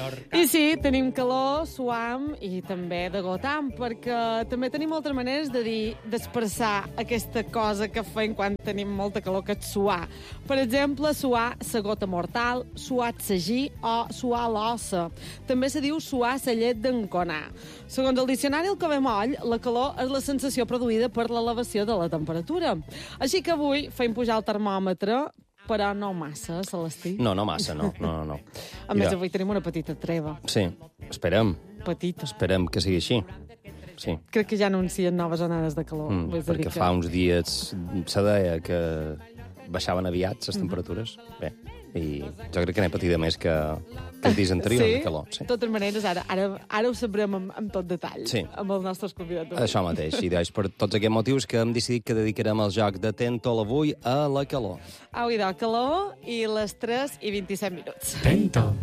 I sí, tenim calor, suam i també degotam, perquè també tenim altres maneres de dir, d'expressar aquesta cosa que fem quan tenim molta calor, que és suar. Per exemple, suar sa gota mortal, suar sagí o suar l'ossa. També se diu suar sa llet d'enconar. Segons el diccionari El Covemoll, la calor és la sensació produïda per l'elevació de la temperatura. Així que avui fem pujar el termòmetre, però no massa, Celestí. No massa, no. A més, avui tenim una petita treva. Sí, esperem. Petita. Esperem que sigui així. Sí. Crec que ja anuncien noves onades de calor. Perquè fa uns dies se deia que baixaven aviat les temperatures. Bé, i jo crec que n'he patida més que els dies anteriors de calor. Sí. De totes maneres, ara ho sabrem amb tot detall, amb els nostres convidats. Això mateix. I doncs, per tots aquests motius que hem decidit que dedicarem el joc de Tento l'avui a la calor. Au, idò, calor i les 3:27. Tento.